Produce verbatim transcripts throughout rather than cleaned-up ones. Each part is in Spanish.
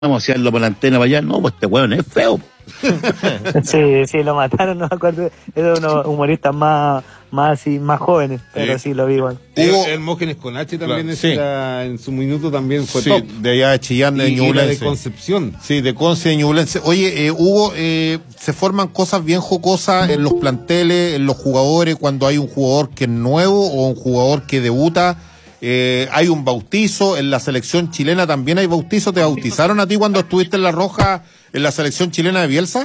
vamos a hacerlo por la antena para allá. No, pues este weón es feo. Sí, sí, lo mataron, no me acuerdo. Era unos humoristas más, más así, más jóvenes, pero sí, sí lo vi igual. Hubo Hermógenes Conache también, claro, sí. Era, en su minuto también fue sí, top. De allá de Chillán, de Ñublense. De Concepción. Sí, de Conce, de Ñublense. Oye, eh, Hugo, eh, se forman cosas bien jocosas en los planteles, en los jugadores, cuando hay un jugador que es nuevo o un jugador que debuta. Eh, hay un bautizo, en la selección chilena también hay bautizo. ¿Te bautizaron a ti cuando estuviste en La Roja, en la selección chilena de Bielsa?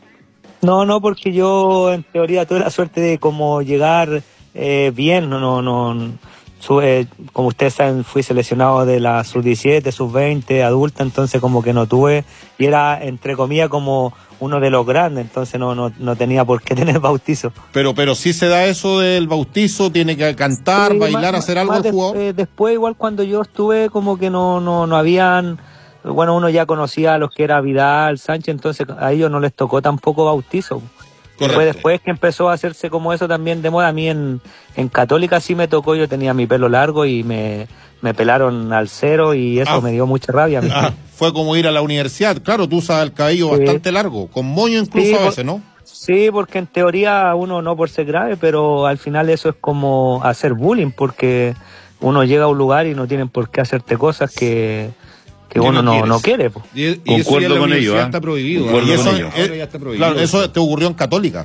No, no, porque yo en teoría tuve la suerte de como llegar eh, bien, no, no, no, su, eh, como ustedes saben, fui seleccionado de la sub diecisiete, sub veinte, adulta, entonces como que no tuve, y era entre comillas como uno de los grandes, entonces no, no, no tenía por qué tener bautizo. Pero, pero sí se da eso del bautizo, tiene que cantar, sí, bailar, más, hacer algo el jugador. Eh, después igual cuando yo estuve como que no, no, no habían, bueno, uno ya conocía a los que era Vidal, Sánchez, entonces a ellos no les tocó tampoco bautizo. Fue después que empezó a hacerse como eso también de moda. A mí en, en Católica sí me tocó, yo tenía mi pelo largo y me, me pelaron al cero y eso ah, me dio mucha rabia a mí. Ah, fue como ir a la universidad, claro, tú usas el cabello sí. bastante largo, con moño incluso sí, a veces, ¿no? Sí, porque en teoría uno no por ser grave, pero al final eso es como hacer bullying, porque uno llega a un lugar y no tienen por qué hacerte cosas que... que uno no, no quiere. Po. Y, y Concuerdo eso con ellos. ¿eh? Está prohibido. Y eso, con es, ellos. Ya está prohibido. Claro, eso te ocurrió en Católica.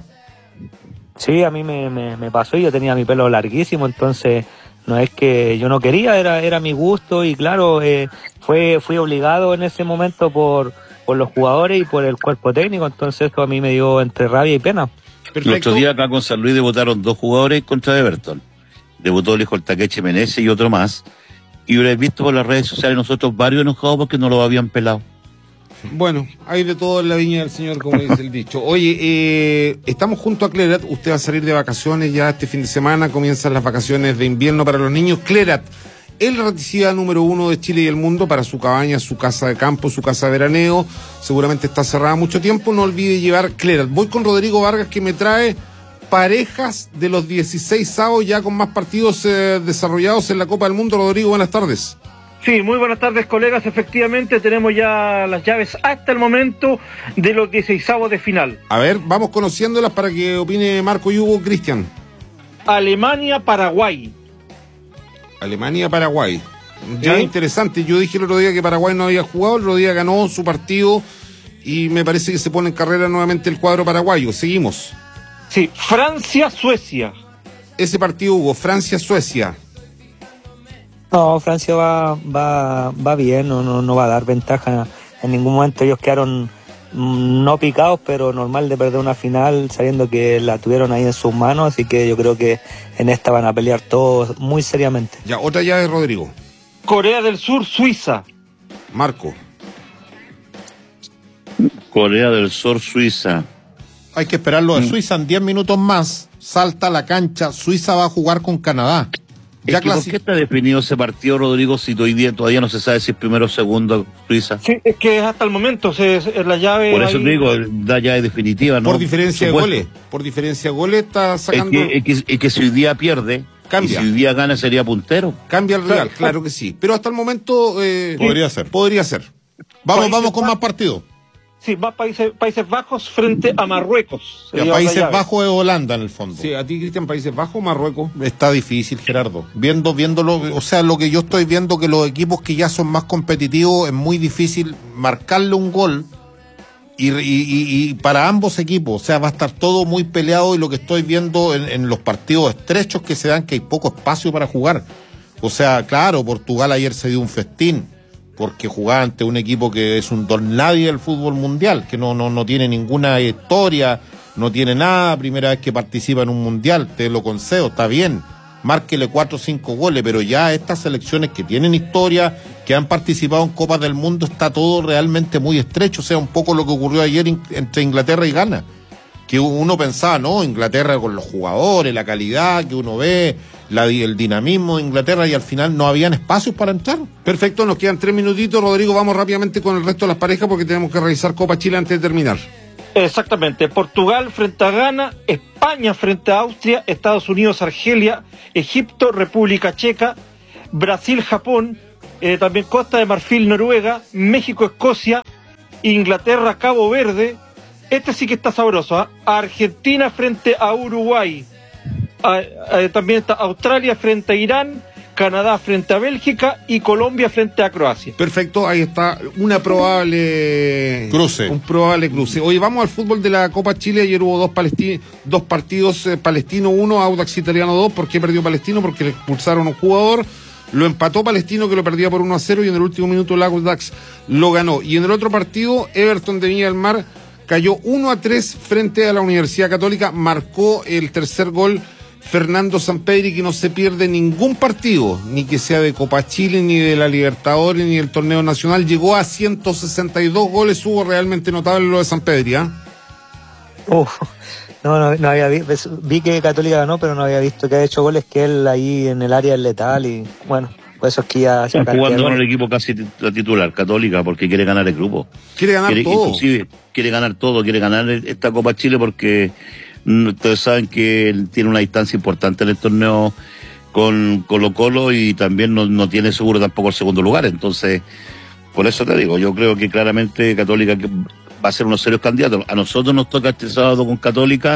Sí, a mí me, me, me pasó y yo tenía mi pelo larguísimo, entonces no es que yo no quería, era, era mi gusto y claro, eh, fue fui obligado en ese momento por, por los jugadores y por el cuerpo técnico, entonces eso a mí me dio entre rabia y pena. Perfecto. El otro día acá con San Luis debutaron dos jugadores contra Everton. Debutó el hijo del Takeche Meneses y otro más. Y hubierais visto por las redes sociales nosotros varios enojados porque no lo habían pelado. Bueno, hay de todo en la viña del señor, como dice el dicho. Oye, eh, estamos junto a Clerat. Usted va a salir de vacaciones ya este fin de semana. Comienzan las vacaciones de invierno para los niños. Clerat, el raticida número uno de Chile y el mundo para su cabaña, su casa de campo, su casa de veraneo. Seguramente está cerrada mucho tiempo. No olvide llevar Clerat. Voy con Rodrigo Vargas, que me trae parejas de los dieciséis avos ya con más partidos eh, desarrollados en la Copa del Mundo. Rodrigo, buenas tardes. Sí, muy buenas tardes, colegas. Efectivamente, tenemos ya las llaves hasta el momento de los dieciséis avos de final. A ver, vamos conociéndolas para que opine Marco y Hugo. Cristian. Alemania-Paraguay. Alemania-Paraguay. Ya ¿Eh? Interesante. Yo dije el otro día que Paraguay no había jugado, el otro día ganó su partido y me parece que se pone en carrera nuevamente el cuadro paraguayo. Seguimos. Sí, Francia-Suecia. Ese partido, Hugo, Francia-Suecia. No, Francia va va va bien, no, no, no va a dar ventaja en ningún momento. Ellos quedaron mmm, no picados, pero normal de perder una final sabiendo que la tuvieron ahí en sus manos, así que yo creo que en esta van a pelear todos muy seriamente. Ya, otra llave, Rodrigo. Corea del Sur, Suiza. Marco. Corea del Sur, Suiza. Hay que esperarlo de Suiza en diez minutos más. Salta a la cancha. Suiza va a jugar con Canadá. Ya es que ¿por qué está definido ese partido, Rodrigo, si hoy día todavía no se sabe si es primero o segundo Suiza? Sí, es que hasta el momento se, es la llave... Por eso ahí... digo, la llave definitiva, ¿no? Por diferencia de goles. Por diferencia de goles está sacando... Es que, es que, es que si hoy día pierde, cambia. Y si hoy día gana sería puntero. Cambia el Real, claro, claro que sí. Pero hasta el momento... Eh, podría ser. Podría ser. Vamos, vamos con más partidos. Sí, va Países, Países Bajos frente a Marruecos. Ya, Países Bajos es Holanda en el fondo. Sí, a ti, Cristian, Países Bajos o Marruecos. Está difícil, Gerardo. Viendo, viéndolo, o sea, lo que yo estoy viendo, que los equipos que ya son más competitivos es muy difícil marcarle un gol y, y, y, y para ambos equipos, o sea, va a estar todo muy peleado y lo que estoy viendo en, en los partidos estrechos que se dan, que hay poco espacio para jugar. O sea, claro, Portugal ayer se dio un festín, porque jugaba ante un equipo que es un don nadie del fútbol mundial, que no, no, no tiene ninguna historia, no tiene nada, primera vez que participa en un mundial, te lo concedo, está bien, márquele cuatro o cinco goles, pero ya estas selecciones que tienen historia, que han participado en Copas del Mundo, está todo realmente muy estrecho, o sea, un poco lo que ocurrió ayer entre Inglaterra y Ghana, que uno pensaba, no, Inglaterra con los jugadores, la calidad que uno ve, la, el dinamismo de Inglaterra, y al final no habían espacios para entrar. Perfecto, nos quedan tres minutitos, Rodrigo, vamos rápidamente con el resto de las parejas porque tenemos que revisar Copa Chile antes de terminar. Exactamente, Portugal frente a Ghana, España frente a Austria, Estados Unidos, Argelia, Egipto, República Checa, Brasil, Japón, eh, también Costa de Marfil, Noruega, México, Escocia, Inglaterra, Cabo Verde. Este sí que está sabroso, ¿eh? Argentina frente a Uruguay. Ah, eh, también está Australia frente a Irán, Canadá frente a Bélgica y Colombia frente a Croacia. Perfecto, ahí está una probable cruce. Un probable cruce. Oye, vamos al fútbol de la Copa Chile. Ayer hubo dos palesti dos partidos, eh, Palestino uno, Audax Italiano dos. ¿Por qué perdió Palestino? Porque le expulsaron a un jugador. Lo empató Palestino, que lo perdía por uno a cero, y en el último minuto el Audax lo ganó. Y en el otro partido, Everton de Viña del Mar cayó uno a tres frente a la Universidad Católica. Marcó el tercer gol Fernando Sampedri, que no se pierde ningún partido, ni que sea de Copa Chile, ni de la Libertadores, ni del Torneo Nacional. Llegó a ciento sesenta y dos goles, hubo realmente notable lo de Sampedri, ¿ah? ¿eh? Uf, no, no, no había visto, vi que Católica ganó, pero no había visto que ha hecho goles que él ahí en el área es letal, y bueno, por eso es que ya... Están jugando con el equipo casi titular, Católica, porque quiere ganar el grupo. Quiere ganar quiere, todo. Inclusive, quiere ganar todo, quiere ganar esta Copa Chile porque... Ustedes saben que él tiene una distancia importante en el torneo con Colo Colo y también no, no tiene seguro tampoco el segundo lugar. Entonces, por eso te digo, yo creo que claramente Católica va a ser unos serios candidatos. A nosotros nos toca este sábado con Católica,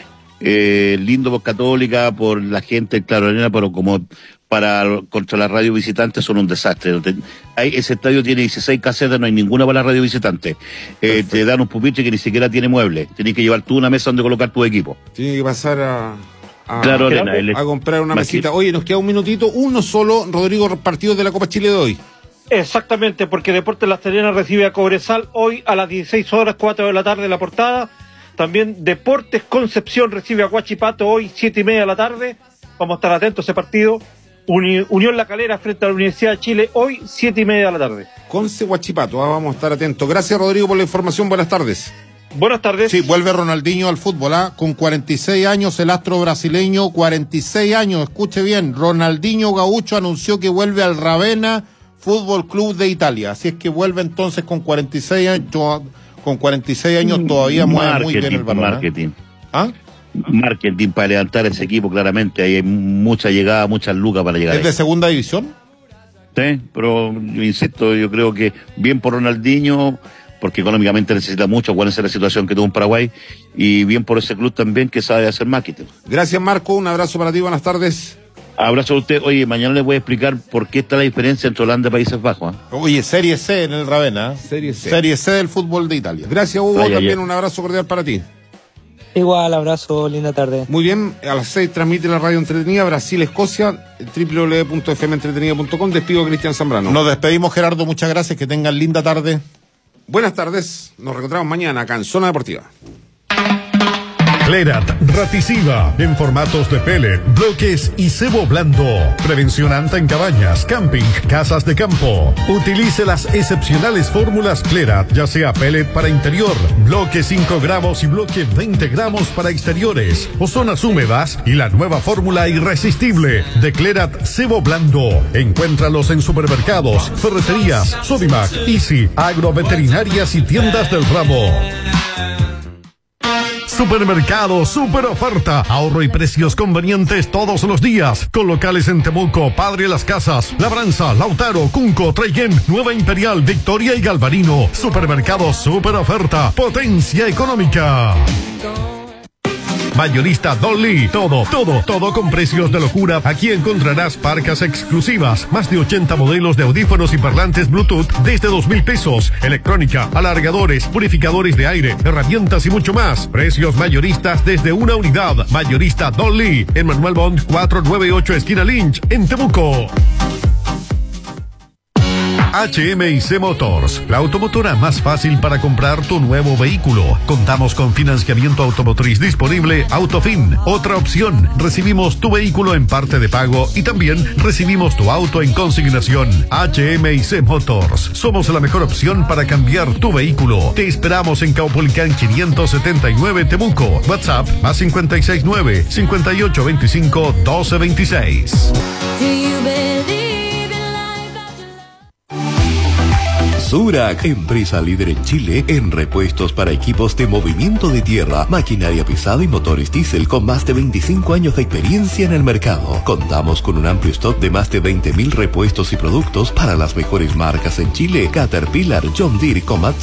eh, lindo por Católica, por la gente, claro, arena, pero como para contra la radio visitante son un desastre. Hay, ese estadio tiene dieciséis casetas, no hay ninguna para la radio visitante. Eh, te dan un pupitre que ni siquiera tiene mueble. Tienes que llevar tú una mesa donde colocar tu equipo. Tiene que pasar a, a, claro, a, arena, a comprar una Más mesita. que... Oye, nos queda un minutito, uno solo, Rodrigo, partidos de la Copa Chile de hoy. Exactamente, porque Deportes La Serena recibe a Cobresal hoy a las dieciséis horas, cuatro de la tarde, la portada. También Deportes Concepción recibe a Huachipato hoy, siete y media de la tarde. Vamos a estar atentos a ese partido. Uni- Unión La Calera frente a la Universidad de Chile hoy, siete y media de la tarde. Conce Huachipato, ah, vamos a estar atentos. Gracias, Rodrigo, por la información. Buenas tardes. Buenas tardes. Sí, vuelve Ronaldinho al fútbol, ¿ah? Con cuarenta y seis años, el astro brasileño, cuarenta y seis años, escuche bien, Ronaldinho Gaucho anunció que vuelve al Ravenna Fútbol Club de Italia. Así es que vuelve entonces con cuarenta y seis años, con cuarenta y seis años todavía mueve muy bien el balón. Marketing. ¿Ah? Marketing para levantar ese equipo, claramente. Ahí hay mucha llegada, muchas lucas para llegar. ¿Es ahí. de segunda división? Sí, pero yo insisto, yo creo que bien por Ronaldinho, porque económicamente necesita mucho, cuál es la situación que tuvo en Paraguay, y bien por ese club también que sabe hacer marketing. Gracias, Marco, un abrazo para ti, buenas tardes. Abrazo a usted. Oye, mañana les voy a explicar por qué está la diferencia entre Holanda y Países Bajos. ¿eh? Oye, Serie C en el Ravenna. Serie C. Serie C del fútbol de Italia. Gracias, Hugo, Vaya, también ya. un abrazo cordial para ti. Igual, abrazo, linda tarde. Muy bien, a las seis transmite la radio entretenida Brasil-Escocia, doble u doble u doble u punto f m entretenida punto com. Despido a Cristian Zambrano. Nos despedimos, Gerardo, muchas gracias, que tengan linda tarde. Buenas tardes, nos reencontramos mañana acá en Zona Deportiva. Clerat, Raticiva, en formatos de pellet, bloques y cebo blando. Prevención anta en cabañas, camping, casas de campo. Utilice las excepcionales fórmulas Clerat, ya sea pellet para interior, bloque cinco gramos y bloque veinte gramos para exteriores, o zonas húmedas, y la nueva fórmula irresistible de Clerat cebo blando. Encuéntralos en supermercados, ferreterías, Sodimac, Easy, agroveterinarias y tiendas del ramo. Supermercado Super Oferta, ahorro y precios convenientes todos los días, con locales en Temuco, Padre Las Casas, Labranza, Lautaro, Cunco, Treyén, Nueva Imperial, Victoria y Galvarino. Supermercado Super Oferta, potencia económica. Mayorista Dolly, todo, todo, todo con precios de locura. Aquí encontrarás parcas exclusivas, más de ochenta modelos de audífonos y parlantes Bluetooth desde dos mil pesos, electrónica, alargadores, purificadores de aire, herramientas y mucho más. Precios mayoristas desde una unidad. Mayorista Dolly, en Manuel Bond cuatrocientos noventa y ocho, esquina Lynch, en Temuco. H M I C Motors, la automotora más fácil para comprar tu nuevo vehículo. Contamos con financiamiento automotriz disponible Autofin. Otra opción, recibimos tu vehículo en parte de pago y también recibimos tu auto en consignación. H M I C Motors, somos la mejor opción para cambiar tu vehículo. Te esperamos en Caupolicán quinientos setenta y nueve, Temuco. WhatsApp más cinco seis nueve, cinco ocho dos cinco, doce veintiséis. Surac, empresa líder en Chile en repuestos para equipos de movimiento de tierra, maquinaria pesada y motores diésel con más de veinticinco años de experiencia en el mercado. Contamos con un amplio stock de más de veinte mil repuestos y productos para las mejores marcas en Chile: Caterpillar, John Deere, Komatsu,